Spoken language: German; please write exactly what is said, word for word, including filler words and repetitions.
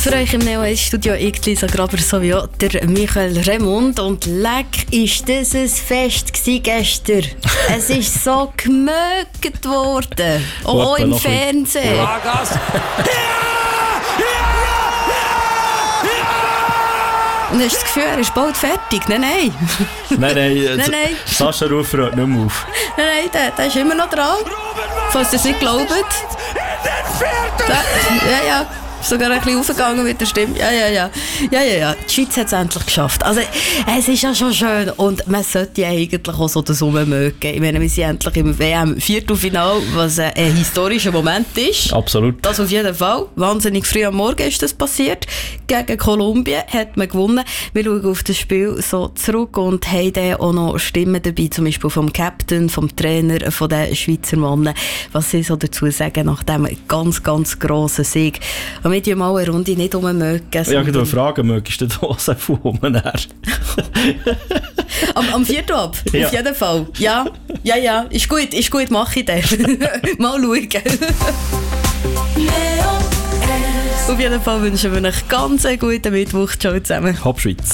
Für euch im Neo eins Studio ich, Lisa Graber, sowie auch der Michael Remund. Und leck, ist das ein Fest gewesen gestern. Es ist so gemögt worden. Auch im Fernsehen. Ja, Gas. Und hast du das Gefühl, er ist bald fertig? Nein, nein. Nein, nein. nein, nein. Sascha Rufer hört nicht mehr auf. Nein, nein, der, der ist immer noch dran. Falls ihr es nicht glaubt. Der, ja, ja. Sogar ein bisschen aufgegangen mit der Stimme. Ja, ja, ja. Ja, ja, ja. Die Schweiz hat es endlich geschafft. Also, es ist ja schon schön. Und man sollte ja eigentlich auch so das mögen. Ich meine, wir sind endlich im W M-Viertelfinale, was ein, ein historischer Moment ist. Absolut. Das auf jeden Fall. Wahnsinnig früh am Morgen ist das passiert. Gegen Kolumbien hat man gewonnen. Wir schauen auf das Spiel so zurück und haben dann auch noch Stimmen dabei, zum Beispiel vom Captain, vom Trainer, von den Schweizer Mannen, was sie so dazu sagen nach diesem ganz, ganz grossen Sieg. Und wir die mal eine Runde nicht rummögen. Ja, ich wollte fragen, mögest du die Hose von her? am, am vierten ab, ja. Auf jeden Fall. Ja, ja, ja, ist gut, ist gut, mache ich das. Mal schauen. Auf jeden Fall wünschen wir euch ganz einen guten Mittwoch. Ciao zusammen. Hauptschweiz.